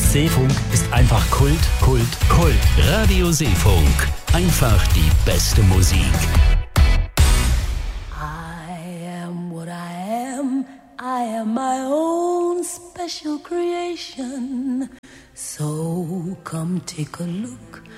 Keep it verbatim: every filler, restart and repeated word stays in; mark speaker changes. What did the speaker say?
Speaker 1: Seefunk ist einfach Kult, Kult, Kult. Radio Seefunk. Einfach die beste Musik.
Speaker 2: I am what I am. I am my own special creation. So come take a look